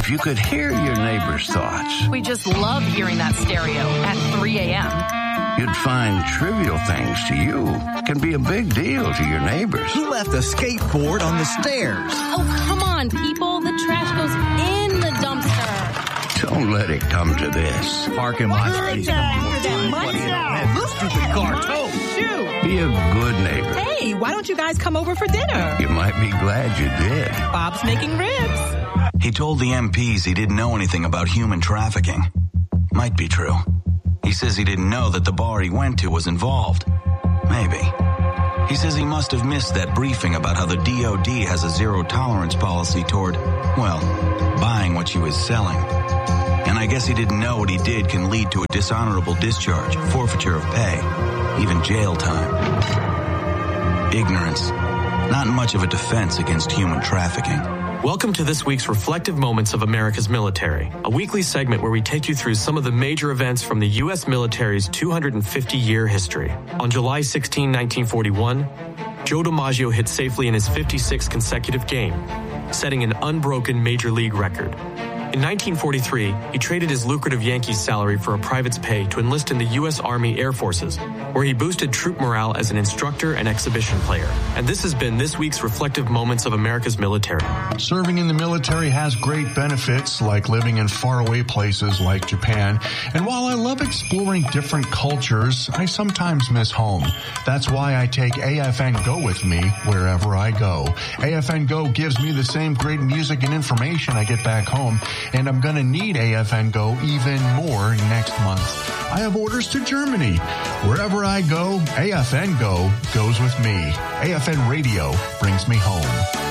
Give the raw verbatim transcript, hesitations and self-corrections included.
If you could hear your neighbor's thoughts. We just love hearing that stereo at three a.m. You'd find trivial things to you can be a big deal to your neighbors. Who left a skateboard on the stairs? Oh, come on, people. The trash goes in the dumpster. Don't let it come to this. Parking lot. Good day. This stupid car too. Shoot. Be a good neighbor. Hey, why don't you guys come over for dinner? You might be glad you did. Bob's making ribs. He told the M Ps he didn't know anything about human trafficking. Might be true. He says he didn't know that the bar he went to was involved. Maybe. He says he must have missed that briefing about how the D O D has a zero-tolerance policy toward, well, buying what you is selling. And I guess he didn't know what he did can lead to a dishonorable discharge, forfeiture of pay, even jail time. Ignorance. Not much of a defense against human trafficking. Welcome to this week's Reflective Moments of America's Military, a weekly segment where we take you through some of the major events from the U S military's two hundred fifty year history. On July sixteenth, nineteen forty-one, Joe DiMaggio hit safely in his fifty-sixth consecutive game, setting an unbroken major league record. In nineteen forty-three, he traded his lucrative Yankees salary for a private's pay to enlist in the U S Army Air Forces, where he boosted troop morale as an instructor and exhibition player. And this has been this week's Reflective Moments of America's Military. Serving in the military has great benefits, like living in faraway places like Japan. And while I love exploring different cultures, I sometimes miss home. That's why I take A F N Go with me wherever I go. A F N Go gives me the same great music and information I get back home, and I'm going to need A F N Go even more next month. I have orders to Germany. Wherever I go, A F N Go goes with me. A F N Radio brings me home.